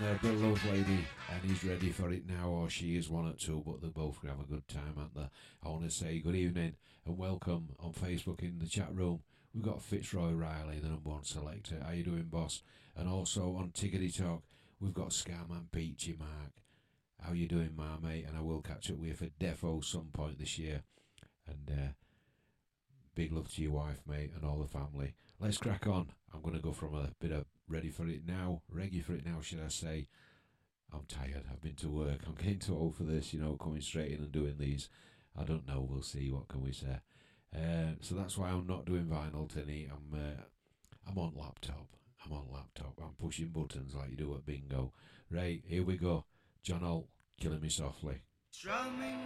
the love lady, and he's ready for it now, or she is one at two, but they're both going to have a good time, aren't they? I want to say good evening and welcome on Facebook in the chat room. We've got Fitzroy Riley, the number one selector. How you doing, boss? And also on Tickety Talk, we've got Scarman Peachy Mark. How you doing, my mate? And I will catch up with you for Defo some point this year. And big love to your wife, mate, and all the family. Let's crack on. I'm going to go from a bit of ready for it now, reggae for it now, should I say. I'm tired. I've been to work. I'm getting too old for this, coming straight in and doing these. I don't know. We'll see. What can we say? So that's why I'm not doing vinyl tonight. I'm on laptop. I'm pushing buttons like you do at bingo. Right, here we go. John Holt, Killing Me Softly. Strumming